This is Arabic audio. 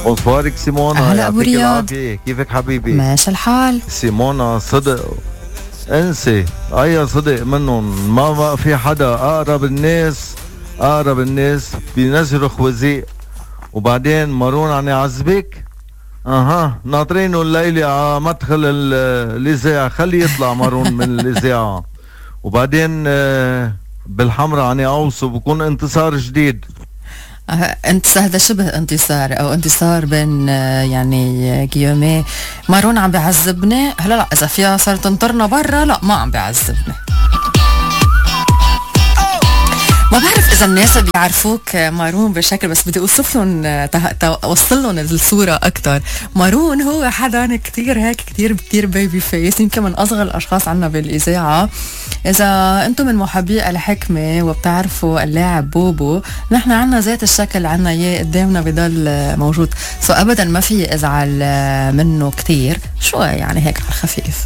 بونسوارك سيمونا، هلا ابو يعطيك رياض. العافية. كيفك حبيبي؟ ماشي الحال. سيمونا صدق انسي اي صدق منهم، ما بقى في حدا. اقرب الناس بينزلوا خوازيق، وبعدين مارون عم يعذبك. ناطرينه الليلة على مدخل الإذاعة، خليه يطلع مارون من الإذاعة. وبعدين بالحمرة عم يقوصوا، بكون انتصار جديد. هذا شبه انتصار او انتصار بين يعني جيومي. مارون عم بيعذبني هلا، لا اذا فيها صارت تنطرنا برا، لا ما عم بيعذبني. ما بعرف اذا الناس بيعرفوك مارون بشكل، بس بدي اوصف لهم اوصل لهم الصوره اكثر. مارون هو حدا كثير هيك كثير بيبي فيس، يمكن من اصغر الاشخاص عنا بالاذاعه. اذا انتم من محبي الحكمه وبتعرفوا اللاعب بوبو، نحن عنا ذات الشكل، عنا اياه قدامنا بضل موجود. ابدا ما في ازعل منه كثير، شوي يعني هيك على الخفيف.